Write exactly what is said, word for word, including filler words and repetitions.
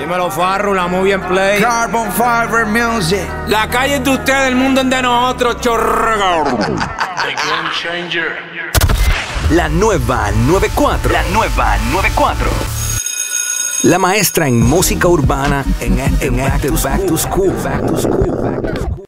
Dímelo, Farru, la movie en play. Carbon Fiber Music. La calle es de ustedes, el mundo es de nosotros, chorro. The Game Changer. La nueva noventa y cuatro. La nueva noventa y cuatro. La maestra en música urbana en este Back to School. Back to School. Back to School.